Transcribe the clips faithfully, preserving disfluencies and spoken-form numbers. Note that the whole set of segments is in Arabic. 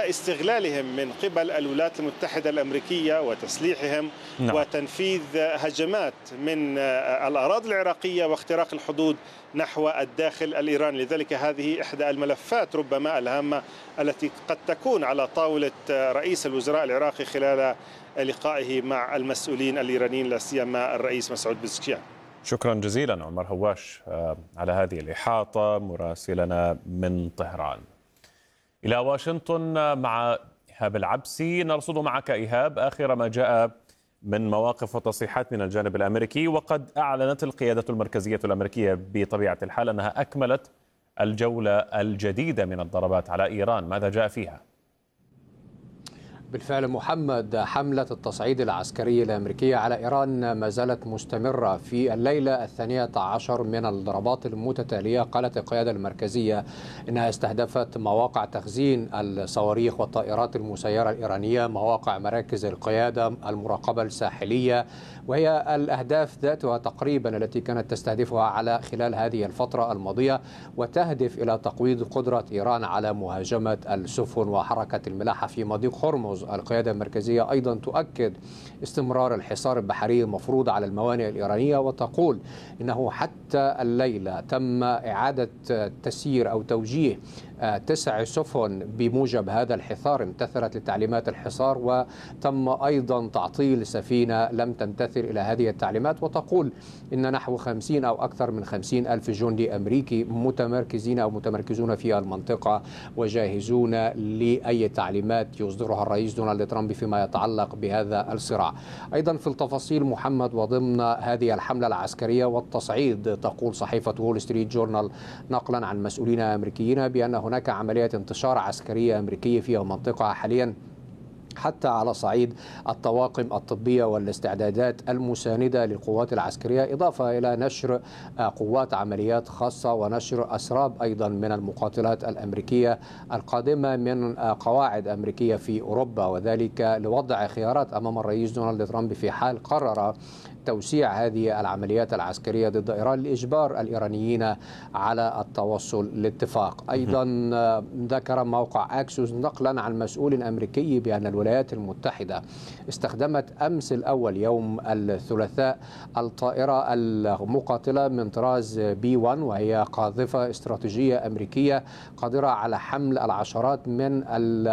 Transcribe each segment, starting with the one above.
استغلالهم من قبل الولايات المتحدة الأمريكية وتسليحهم نعم. وتنفيذ هجمات من الأراضي العراقية واختراق الحدود نحو الداخل الإيراني. لذلك هذه إحدى الملفات ربما الهامة التي قد تكون على طاولة رئيس الوزراء العراقي خلال لقائه مع المسؤولين الإيرانيين لا سيما الرئيس مسعود بزكشيان. شكرا جزيلا عمر هواش على هذه الإحاطة مراسلنا من طهران. إلى واشنطن مع إيهاب العبسي، نرصد معك إيهاب آخر ما جاء من مواقف وتصريحات من الجانب الأمريكي، وقد أعلنت القيادة المركزية الأمريكية بطبيعة الحال أنها أكملت الجولة الجديدة من الضربات على إيران. ماذا جاء فيها؟ بالفعل محمد، حملة التصعيد العسكري الأمريكية على إيران ما زالت مستمرة. في الليلة الثانية عشر من الضربات المتتالية قالت القيادة المركزية إنها استهدفت مواقع تخزين الصواريخ والطائرات المسيرة الإيرانية، مواقع مراكز القيادة، المراقبة الساحلية، وهي الأهداف ذاتها تقريبا التي كانت تستهدفها على خلال هذه الفترة الماضية، وتهدف إلى تقويض قدرة إيران على مهاجمة السفن وحركة الملاحة في مضيق هرمز. القيادة المركزية أيضا تؤكد استمرار الحصار البحري المفروض على الموانئ الإيرانية، وتقول إنه حتى الليلة تم إعادة تسيير أو توجيه تسع سفن بموجب هذا الحصار، امتثلت لتعليمات الحصار، وتم أيضا تعطيل سفينة لم تمتثل إلى هذه التعليمات. وتقول إن نحو خمسين أو أكثر من خمسين ألف جندي أمريكي متمركزين أو متمركزون في المنطقة وجاهزون لأي تعليمات يصدرها الرئيس دونالد ترامب فيما يتعلق بهذا الصراع. أيضا في التفاصيل محمد، وضمن هذه الحملة العسكرية والتصعيد، تقول صحيفة وول ستريت جورنال نقلا عن مسؤولين أمريكيين بأن هناك عملية انتشار عسكرية أمريكية في المنطقة حاليا، حتى على صعيد الطواقم الطبية والاستعدادات المساندة للقوات العسكرية، إضافة إلى نشر قوات عمليات خاصة ونشر أسراب أيضا من المقاتلات الأمريكية القادمة من قواعد أمريكية في أوروبا، وذلك لوضع خيارات أمام الرئيس دونالد ترامب في حال قرر توسيع هذه العمليات العسكرية ضد إيران لإجبار الإيرانيين على التوصل لاتفاق. أيضا ذكر موقع أكسوس نقلا عن مسؤول أمريكي بأن الولايات المتحدة استخدمت أمس الأول يوم الثلاثاء الطائرة المقاتلة من طراز بي واحد، وهي قاذفة استراتيجية أمريكية قادرة على حمل العشرات من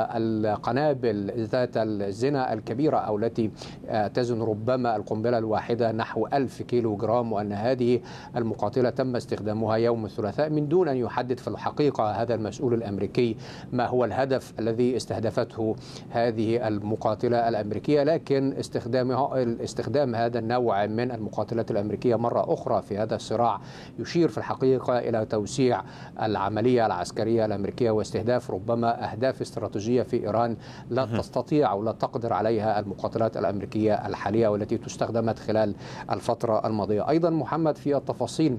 القنابل ذات الزنا الكبيرة، أو التي تزن ربما القنبلة الواحدة نحو ألف كيلو جرام، وأن هذه المقاتلة تم استخدامها يوم الثلاثاء من دون أن يحدد في الحقيقة هذا المسؤول الأمريكي ما هو الهدف الذي استهدفته هذه المقاتلة الأمريكية. لكن استخدامها استخدام هذا النوع من المقاتلات الأمريكية مرة أخرى في هذا الصراع يشير في الحقيقة إلى توسيع العملية العسكرية الأمريكية واستهداف ربما أهداف استراتيجية في إيران لا تستطيع أو لا تقدر عليها المقاتلات الأمريكية الحالية والتي استخدمت خلال الفترة الماضية. أيضا محمد في التفاصيل،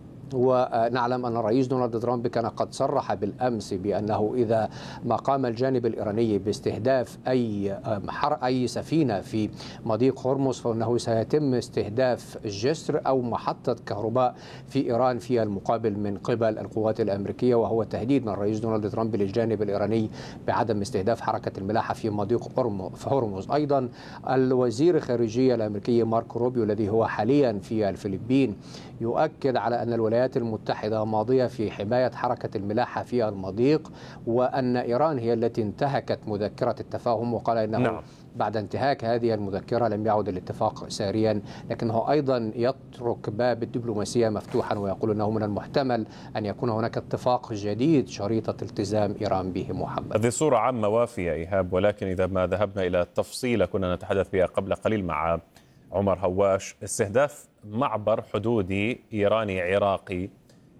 ونعلم أن الرئيس دونالد ترامب كان قد صرح بالأمس بأنه إذا ما قام الجانب الإيراني باستهداف أي أي سفينة في مضيق هرمز فإنه سيتم استهداف جسر أو محطة كهرباء في إيران في المقابل من قبل القوات الأمريكية، وهو تهديد من الرئيس دونالد ترامب للجانب الإيراني بعدم استهداف حركة الملاحة في مضيق هرمز. أيضا الوزير الخارجية الأمريكي ماركو روبيو الذي هو حاليا في الفلبين يؤكد على أن الولايات المتحدة ماضية في حماية حركة الملاحة في المضيق، وأن إيران هي التي انتهكت مذكرة التفاهم، وقال إنه نعم. بعد انتهاك هذه المذكرة لم يعد الاتفاق ساريا، لكنه أيضا يترك باب الدبلوماسية مفتوحا ويقول أنه من المحتمل أن يكون هناك اتفاق جديد شريطة التزام إيران به. محمد، هذه صورة عامة وافية إيهاب، ولكن إذا ما ذهبنا إلى التفصيل كنا نتحدث بها قبل قليل مع عمر هواش، استهداف معبر حدودي إيراني عراقي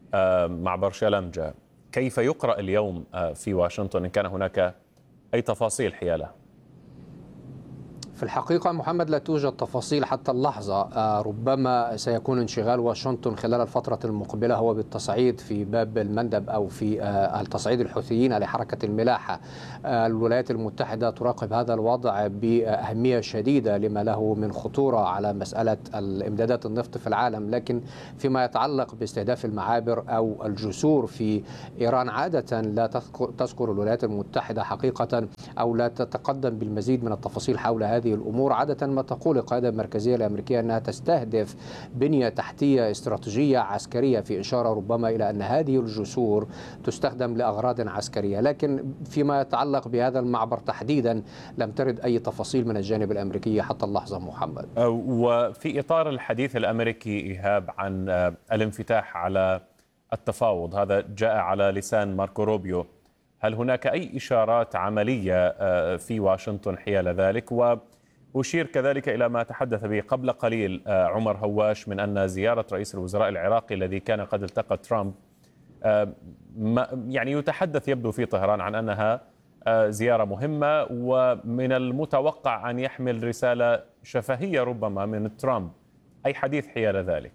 معبر شلمجة، كيف يقرأ اليوم في واشنطن إن كان هناك أي تفاصيل حياله؟ في الحقيقة محمد لا توجد تفاصيل حتى اللحظة. ربما سيكون انشغال واشنطن خلال الفترة المقبلة هو بالتصعيد في باب المندب أو في التصعيد الحوثيين لحركة الملاحة. الولايات المتحدة تراقب هذا الوضع بأهمية شديدة لما له من خطورة على مسألة الإمدادات النفط في العالم، لكن فيما يتعلق باستهداف المعابر أو الجسور في إيران عادة لا تذكر الولايات المتحدة حقيقة أو لا تتقدم بالمزيد من التفاصيل حول هذه الأمور. عادة ما تقول القيادة المركزية الأمريكية أنها تستهدف بنية تحتية استراتيجية عسكرية، في إشارة ربما إلى أن هذه الجسور تستخدم لأغراض عسكرية، لكن فيما يتعلق بهذا المعبر تحديدا لم ترد أي تفاصيل من الجانب الأمريكي حتى اللحظة محمد. وفي إطار الحديث الأمريكي إيهاب عن الانفتاح على التفاوض، هذا جاء على لسان ماركو روبيو، هل هناك أي إشارات عملية في واشنطن حيال ذلك؟ وأشير كذلك إلى ما تحدث به قبل قليل عمر هواش من أن زيارة رئيس الوزراء العراقي الذي كان قد التقى ترامب يعني يتحدث يبدو في طهران عن أنها زيارة مهمة ومن المتوقع أن يحمل رسالة شفهية ربما من ترامب، أي حديث حيال ذلك؟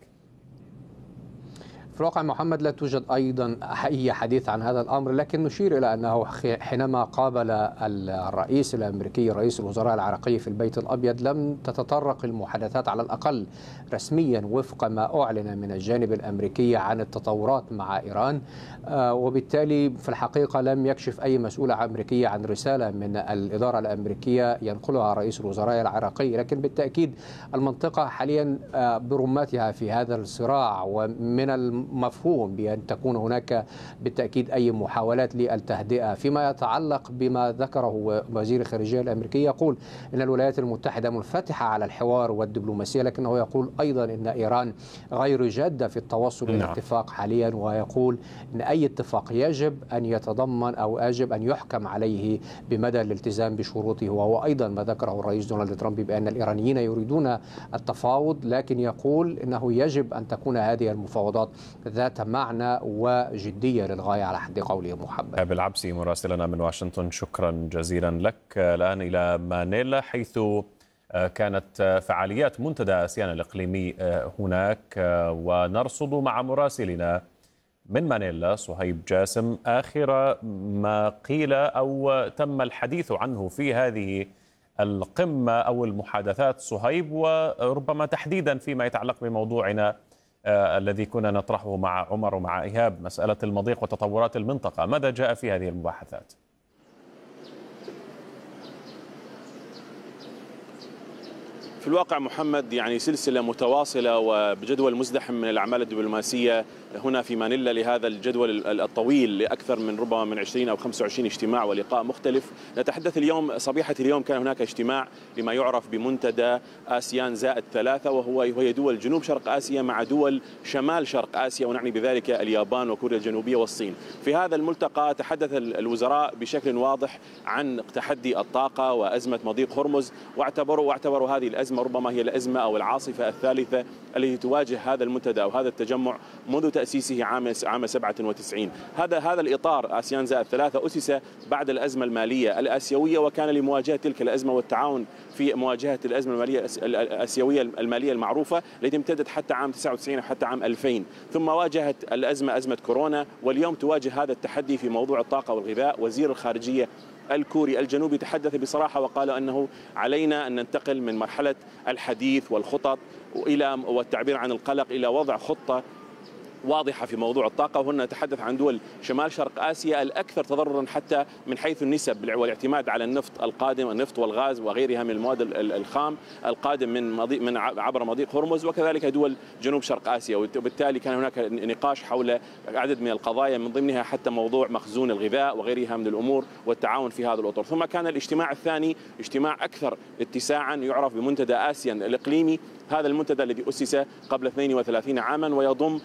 في الواقع محمد لا توجد أيضا أي حديث عن هذا الأمر، لكن نشير إلى أنه حينما قابل الرئيس الأمريكي رئيس الوزراء العراقي في البيت الأبيض لم تتطرق المحادثات على الأقل رسميا وفق ما أعلن من الجانب الأمريكي عن التطورات مع إيران، وبالتالي في الحقيقة لم يكشف أي مسؤولة أمريكية عن رسالة من الإدارة الأمريكية ينقلها رئيس الوزراء العراقي. لكن بالتأكيد المنطقة حاليا برمتها في هذا الصراع، ومن المفهوم بأن تكون هناك بالتأكيد أي محاولات للتهدئة. فيما يتعلق بما ذكره وزير الخارجية الأمريكي، يقول أن الولايات المتحدة منفتحة على الحوار والدبلوماسية، لكنه يقول أيضا أن إيران غير جادة في التوصل إلى اتفاق حاليا، ويقول أن أي اتفاق يجب أن يتضمن أو يجب أن يحكم عليه بمدى الالتزام بشروطه. وهو أيضا ما ذكره الرئيس دونالد ترامب بأن الإيرانيين يريدون التفاوض، لكن يقول أنه يجب أن تكون هذه المفاوضات ذات معنى وجدية للغاية على حد قوله محمد. إيهاب العبسي مراسلنا من واشنطن، شكرا جزيلا لك. الآن إلى مانيلا حيث كانت فعاليات منتدى آسيان الإقليمي هناك، ونرصد مع مراسلنا من مانيلا صهيب جاسم آخر ما قيل أو تم الحديث عنه في هذه القمة أو المحادثات صهيب، وربما تحديدا فيما يتعلق بموضوعنا آه الذي كنا نطرحه مع عمر ومع إيهاب، مسألة المضيق وتطورات المنطقة. ماذا جاء في هذه المباحثات؟ في الواقع محمد يعني سلسلة متواصلة وبجدول مزدحم من الأعمال الدبلوماسية هنا في مانيلا لهذا الجدول الطويل لأكثر من ربما من عشرين أو خمسة وعشرين اجتماع ولقاء مختلف. نتحدث اليوم صبيحة اليوم كان هناك اجتماع لما يعرف بمنتدى آسيان زائد ثلاثة، وهو هي دول جنوب شرق آسيا مع دول شمال شرق آسيا، ونعني بذلك اليابان وكوريا الجنوبية والصين. في هذا الملتقى تحدث الوزراء بشكل واضح عن تحدي الطاقة وأزمة مضيق هرمز، واعتبروا واعتبروا هذه الأزمة ربما هي الأزمة أو العاصفة الثالثة التي تواجه هذا المنتدى أو هذا التجمع منذ تأسيسه عام عام سبعة وتسعين. هذا هذا الإطار آسيان زائد ثلاثة أسس بعد الأزمة المالية الآسيوية، وكان لمواجهة تلك الأزمة والتعاون في مواجهة الأزمة المالية الآسيوية المالية المعروفة التي امتدت حتى عام تسعة وتسعين وحتى عام ألفين، ثم واجهت الأزمة أزمة كورونا، واليوم تواجه هذا التحدي في موضوع الطاقة والغذاء. وزير الخارجية الكوري الجنوبي تحدث بصراحة وقال أنه علينا أن ننتقل من مرحلة الحديث والخطط إلى والتعبير عن القلق إلى وضع خطة واضحة في موضوع الطاقة. وهنا نتحدث عن دول شمال شرق آسيا الأكثر تضررا حتى من حيث النسب والاعتماد على النفط القادم، النفط والغاز وغيرها من المواد الخام القادم من مضيق من عبر مضيق هرمز، وكذلك دول جنوب شرق آسيا. وبالتالي كان هناك نقاش حول عدد من القضايا من ضمنها حتى موضوع مخزون الغذاء وغيرها من الأمور والتعاون في هذا الأطر. ثم كان الاجتماع الثاني اجتماع أكثر اتساعا يعرف بمنتدى آسيان الإقليمي. هذا المنتدى الذي أسس قبل اثنين وثلاثين عاما ويضم دول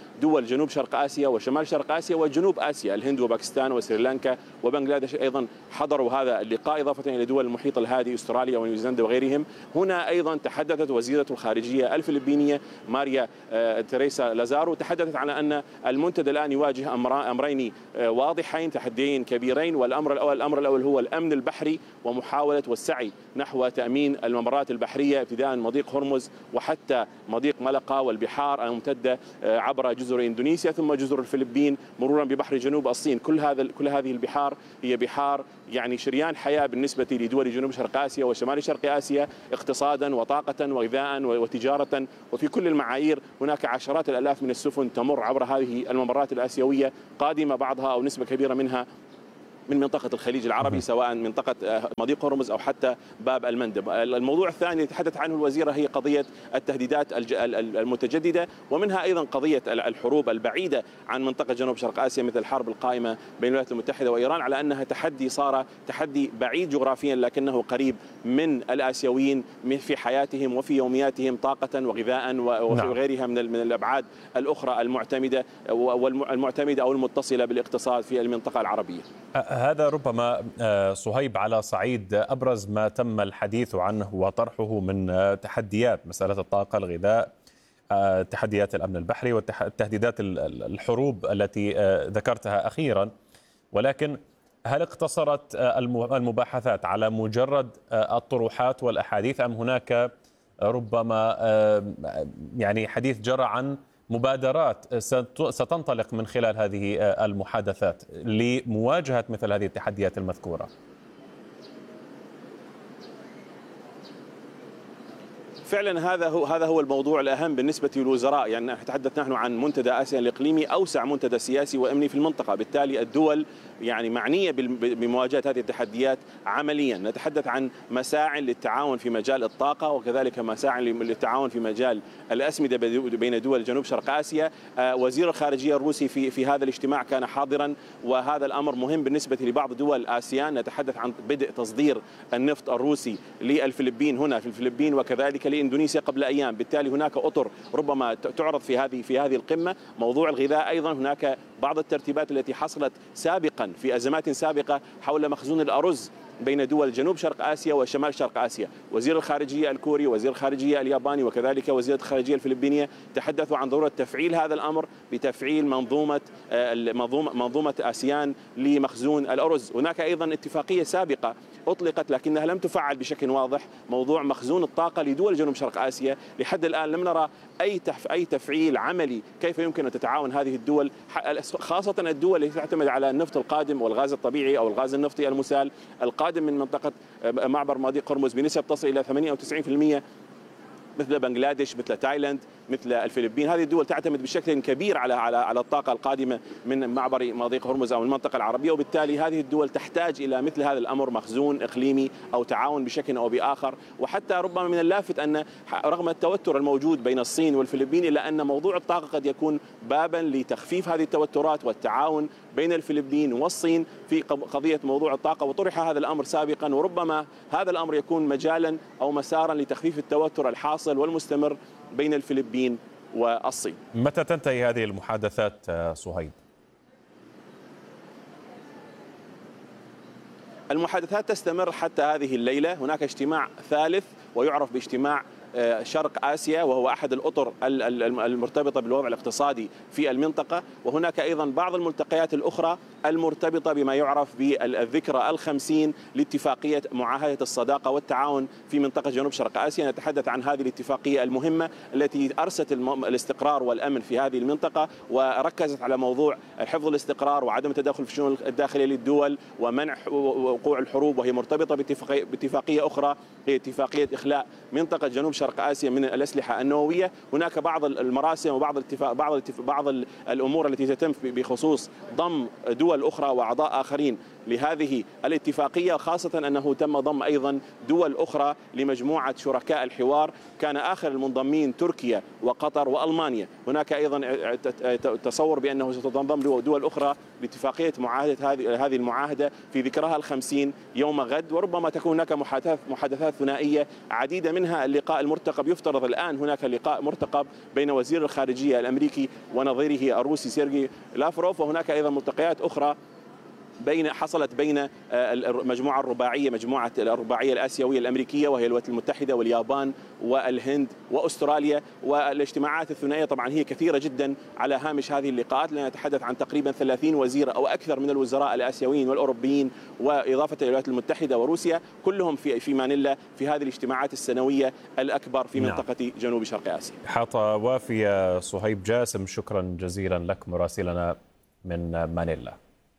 جنوب شرق آسيا وشمال شرق آسيا وجنوب آسيا، الهند وباكستان وسريلانكا وبنغلاديش أيضا حضروا هذا اللقاء، إضافة إلى دول المحيط الهادي أستراليا ونيوزيلندا وغيرهم. هنا أيضا تحدثت وزيرة الخارجية الفلبينية ماريا تيريسا لازارو، تحدثت على أن المنتدى الآن يواجه أمرين واضحين، تحديين كبيرين، والأمر الأول الأمر الأول هو الأمن البحري ومحاولة والسعي نحو تأمين الممرات البحرية ابتداء من مضيق هرمز وحتى مضيق ملقا والبحار الممتدة عبر جزر إندونيسيا ثم جزر الفلبين مرورا ببحر جنوب الصين. كل هذا كل هذه البحار هي بحار يعني شريان حياة بالنسبة لدول جنوب شرق آسيا وشمال شرق آسيا، اقتصادا وطاقة وغذاء وتجارة، وفي كل المعايير هناك عشرات الآلاف من السفن تمر عبر هذه الممرات الآسيوية، قادمة بعضها أو نسبة كبيرة منها من منطقة الخليج العربي، سواء منطقة مضيق هرمز أو حتى باب المندب. الموضوع الثاني اللي تحدث عنه الوزيرة هي قضية التهديدات المتجددة، ومنها أيضا قضية الحروب البعيدة عن منطقة جنوب شرق آسيا مثل الحرب القائمة بين الولايات المتحدة وإيران، على أنها تحدي صار تحدي بعيد جغرافيا لكنه قريب من الآسيويين في حياتهم وفي يومياتهم طاقة وغذاء وغيرها من من الأبعاد الأخرى المعتمدة والمعتمدة أو المتصلة بالاقتصاد في المنطقة العربية. هذا ربما صهيب على صعيد أبرز ما تم الحديث عنه وطرحه من تحديات مسألة الطاقة، الغذاء، تحديات الأمن البحري والتهديدات الحروب التي ذكرتها أخيرا. ولكن هل اقتصرت المباحثات على مجرد الطروحات والأحاديث أم هناك ربما يعني حديث جرى عن مبادرات ستنطلق من خلال هذه المحادثات لمواجهة مثل هذه التحديات المذكورة؟ فعلا هذا هو هذا هو الموضوع الأهم بالنسبة للوزراء. يعني نتحدث نحن عن منتدى آسيا الإقليمي، أوسع منتدى سياسي وأمني في المنطقة، بالتالي الدول يعني معنية بمواجهة هذه التحديات عمليا. نتحدث عن مساعي للتعاون في مجال الطاقة وكذلك مساعي للتعاون في مجال الأسمدة بين دول جنوب شرق آسيا. وزير الخارجية الروسي في في هذا الاجتماع كان حاضرا، وهذا الأمر مهم بالنسبة لبعض دول آسيان. نتحدث عن بدء تصدير النفط الروسي للفلبين هنا في الفلبين وكذلك لإندونيسيا قبل أيام، بالتالي هناك أطر ربما تعرض في هذه في هذه القمة. موضوع الغذاء أيضا هناك بعض الترتيبات التي حصلت سابقا في أزمات سابقة حول مخزون الأرز بين دول جنوب شرق آسيا وشمال شرق آسيا. وزير الخارجية الكوري، وزير الخارجية الياباني وكذلك وزيرة الخارجية الفلبينية تحدثوا عن ضرورة تفعيل هذا الأمر بتفعيل منظومة منظومة منظومة آسيان لمخزون الأرز. هناك أيضا اتفاقية سابقة أطلقت لكنها لم تفعل بشكل واضح، موضوع مخزون الطاقة لدول جنوب شرق آسيا. لحد الآن لم نرى أي أي تفعيل عملي كيف يمكن أن تتعاون هذه الدول، خاصة الدول التي تعتمد على النفط القادم والغاز الطبيعي أو الغاز النفطي المسال القادم من منطقة معبر مضيق هرمز بنسب تصل إلى ثمانية وتسعين بالمئة، مثل بنغلاديش، مثل تايلاند، مثل الفلبين. هذه الدول تعتمد بشكل كبير على على على الطاقه القادمه من معبر مضيق هرمز او المنطقه العربيه، وبالتالي هذه الدول تحتاج الى مثل هذا الامر، مخزون اقليمي او تعاون بشكل او باخر. وحتى ربما من اللافت ان رغم التوتر الموجود بين الصين والفلبين الا ان موضوع الطاقه قد يكون بابا لتخفيف هذه التوترات والتعاون بين الفلبين والصين في قضيه موضوع الطاقه. وطرح هذا الامر سابقا، وربما هذا الامر يكون مجالا او مسارا لتخفيف التوتر الحاصل والمستمر بين الفلبين والصين. متى تنتهي هذه المحادثات صهيب؟ المحادثات تستمر حتى هذه الليلة. هناك اجتماع ثالث ويعرف باجتماع شرق آسيا، وهو أحد الأطر المرتبطة بالوضع الاقتصادي في المنطقة. وهناك أيضا بعض الملتقيات الأخرى المرتبطة بما يعرف بالذكرى الخمسين لاتفاقية معاهدة الصداقة والتعاون في منطقة جنوب شرق آسيا. نتحدث عن هذه الاتفاقية المهمة التي أرست الاستقرار والأمن في هذه المنطقة، وركزت على موضوع حفظ الاستقرار وعدم التدخل في الشؤون الداخلية للدول ومنع وقوع الحروب، وهي مرتبطة باتفاقية أخرى هي اتفاقية إخلاء منطقة جنوب شرق آسيا من الأسلحة النووية. هناك بعض المراسم وبعض الاتفاق بعض بعض الأمور التي تتم بخصوص ضم دول أخرى وأعضاء آخرين لهذه الاتفاقية، خاصة أنه تم ضم أيضا دول أخرى لمجموعة شركاء الحوار. كان آخر المنضمين تركيا وقطر وألمانيا. هناك أيضا تصور بأنه ستنضم دول أخرى لاتفاقية معاهدة هذه هذه المعاهدة في ذكرها الخمسين يوم غد، وربما تكون هناك محادثات محادثات ثنائية عديدة، منها اللقاء المرتقب. يفترض الآن هناك لقاء مرتقب بين وزير الخارجية الأمريكي ونظيره الروسي سيرجي لافروف، وهناك أيضا ملتقيات أخرى بين حصلت بين المجموعة الرباعية مجموعة الرباعية الآسيوية الأمريكية، وهي الولايات المتحدة واليابان والهند وأستراليا. والاجتماعات الثنائية طبعا هي كثيرة جدا على هامش هذه اللقاءات، لأننا نتحدث عن تقريبا ثلاثين وزير أو أكثر من الوزراء الآسيويين والأوروبيين، وإضافة الولايات المتحدة وروسيا، كلهم في في مانيلا في هذه الاجتماعات السنوية الأكبر في منطقة نعم. جنوب شرق آسيا. إحاطة وافية. صهيب جاسم، شكرا جزيلا لك مراسلنا من مانيلا.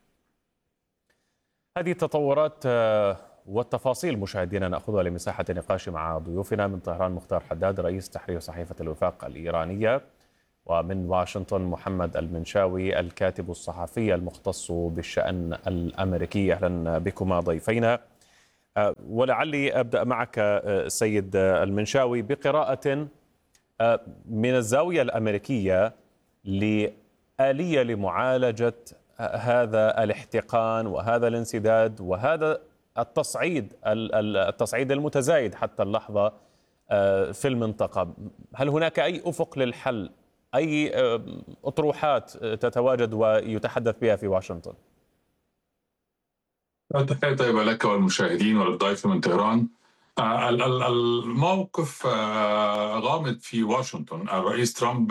هذه التطورات والتفاصيل مشاهدينا نأخذها لمساحة نقاش مع ضيوفنا. من طهران مختار حداد رئيس تحرير صحيفة الوفاق الإيرانية، ومن واشنطن محمد المنشاوي الكاتب الصحفي المختص بالشأن الأمريكي. أهلا بكما ضيفينا. ولعلي أبدأ معك سيد المنشاوي بقراءة من الزاوية الأمريكية لآلية لمعالجة هذا الاحتقان وهذا الانسداد وهذا التصعيد التصعيد المتزايد حتى اللحظة في المنطقة. هل هناك أي أفق للحل، أي أطروحات تتواجد ويتحدث بها في واشنطن؟ تحية طيبة لك والمشاهدين وللضيف من طهران. الموقف غامض في واشنطن. الرئيس ترامب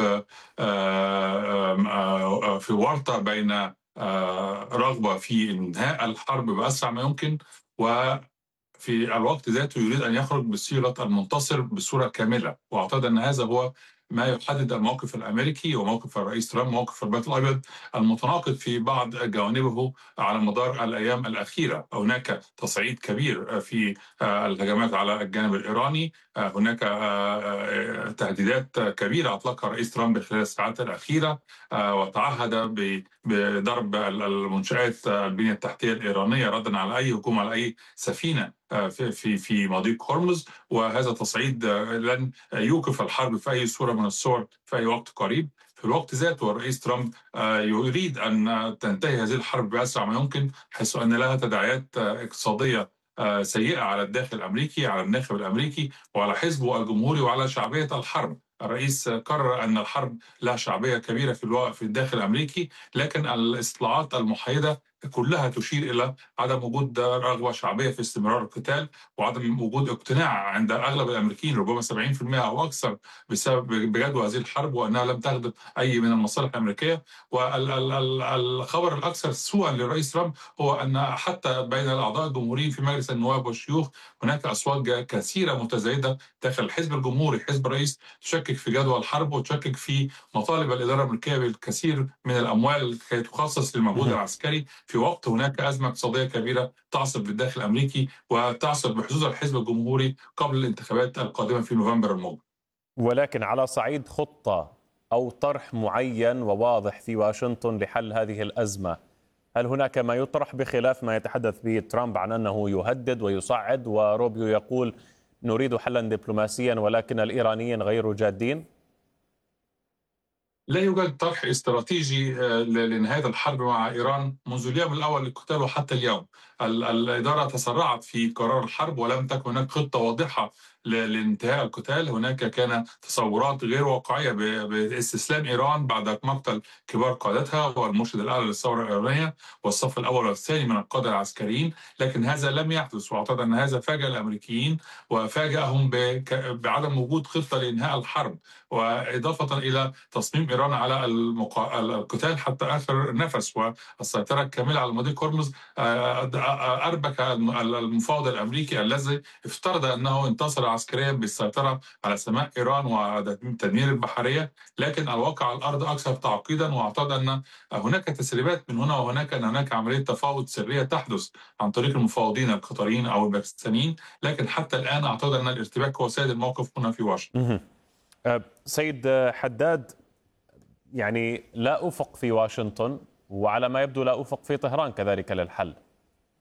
في ورطة بين رغبة في إنهاء الحرب بأسرع ما يمكن، وفي الوقت ذاته يريد أن يخرج بصيغة المنتصر بصورة كاملة. وأعتقد أن هذا هو ما يحدد الموقف الأمريكي وموقف الرئيس ترامب، موقف البيت الأبيض المتناقض في بعض جوانبه على مدار الأيام الأخيرة. هناك تصعيد كبير في الهجمات على الجانب الإيراني، هناك تهديدات كبيرة أطلقها الرئيس ترامب خلال الساعات الأخيرة، وتعهد بضرب المنشآت البنية التحتية الإيرانية ردا على أي هجوم على أي سفينة في في في مضيق هرمز. وهذا تصعيد لن يوقف الحرب في أي صورة من الصور في أي وقت قريب. في الوقت ذاته الرئيس ترامب يريد أن تنتهي هذه الحرب بأسرع ما يمكن، حيث أن لها تداعيات اقتصادية سيئة على الداخل الأمريكي، على الناخب الأمريكي وعلى حزبه الجمهوري وعلى شعبية الحرب. الرئيس قرر أن الحرب لها شعبية كبيرة في في الداخل الأمريكي، لكن الاستطلاعات المحايدة كلها تشير إلى عدم وجود رغبة شعبية في استمرار القتال، وعدم وجود اقتناع عند أغلب الأمريكيين ربما سبعين بالمئة أو أكثر بسبب بجدوى هذه الحرب، وأنها لم تخدم أي من المصالح الأمريكية. والخبر الأكثر سوءا للرئيس ترامب هو أن حتى بين الأعضاء الجمهوريين في مجلس النواب والشيوخ هناك أصوات كثيرة متزايدة داخل الحزب الجمهوري، حزب الرئيس، تشكك في جدوى الحرب وتشكك في مطالب الإدارة الأمريكية بالكثير من الأموال كي تخصص للمجهود العسكري، في وقت هناك أزمة اقتصادية كبيرة تعصف بالداخل الأمريكي وتعصف بحظوظ الحزب الجمهوري قبل الانتخابات القادمة في نوفمبر المقبل. ولكن على صعيد خطة أو طرح معين وواضح في واشنطن لحل هذه الأزمة، هل هناك ما يطرح بخلاف ما يتحدث به ترامب عن أنه يهدد ويصعد، وروبيو يقول نريد حلا دبلوماسيا ولكن الإيرانيين غير جادين؟ لا يوجد طرح استراتيجي لنهاية الحرب مع إيران منذ اليوم الأول للقتال وحتى اليوم. الإدارة تسرعت في قرار الحرب ولم تكن هناك خطة واضحة لانتهاء القتال. هناك كان تصورات غير واقعية باستسلام إيران بعد مقتل كبار قادتها والمرشد الأعلى للثورة الإيرانية والصف الأول والثاني من القادة العسكريين، لكن هذا لم يحدث. واعتقد أن هذا فاجأ الأمريكيين وفاجأهم بعدم وجود خطة لإنهاء الحرب، وإضافة إلى تصميم إيران على المقا... القتال حتى آخر نفس والسيطرة الكاملة على مضيق هرمز. أربك المفاوض الأمريكي الذي افترض أنه انتصر عسكريا بالسيطرة على سماء إيران وتدمير البحرية، لكن الواقع على الأرض أكثر تعقيدا. وأعتقد أن هناك تسريبات من هنا وهناك أن هناك عملية تفاوض سرية تحدث عن طريق المفاوضين القطريين أو الباكستانيين، لكن حتى الآن أعتقد أن الارتباك هو سيد الموقف هنا في واشنطن. سيد حداد، يعني لا أفق في واشنطن وعلى ما يبدو لا أفق في طهران كذلك للحل.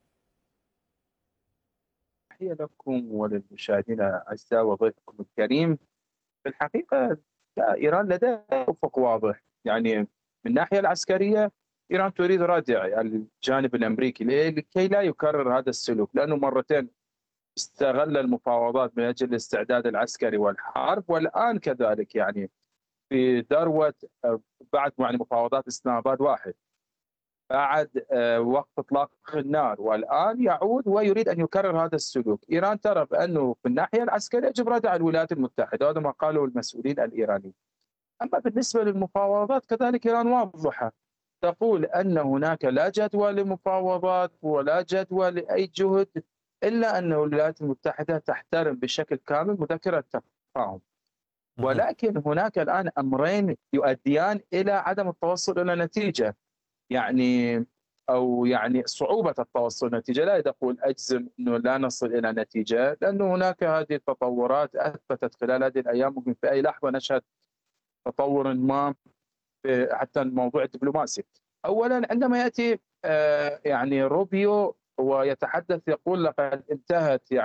تحية لكم وللمشاهدين الأعزاء وضيفكم الكريم. في الحقيقة لا، إيران لديها أفق واضح، يعني من الناحية العسكرية إيران تريد ردع الجانب الأمريكي لكي لا يكرر هذا السلوك، لأنه مرتين استغل المفاوضات من أجل الاستعداد العسكري والحرب، والآن كذلك يعني في ذروة بعد يعني مفاوضات إسلام آباد واحد بعد وقف إطلاق النار، والآن يعود ويريد أن يكرر هذا السلوك. إيران ترى بأنه في الناحية العسكرية يجب ردع الولايات المتحدة، هذا ما قاله المسؤولين الإيرانيين. أما بالنسبة للمفاوضات كذلك إيران واضحة، تقول أن هناك لا جدوى لمفاوضات ولا جدوى لأي جهد إلا أن الولايات المتحدة تحترم بشكل كامل مذكرة التفاهم. ولكن هناك الآن أمرين يؤديان إلى عدم التوصل إلى نتيجة، يعني أو يعني صعوبة التوصل إلى نتيجة. لا أقول أجزم أنه لا نصل إلى نتيجة، لأنه هناك هذه التطورات أثبتت خلال هذه الأيام ممكن في أي لحظة نشهد تطور ما في حتى الموضوع الدبلوماسي. أولا عندما يأتي يعني روبيو ويتحدث يقول لقد انتهت يعني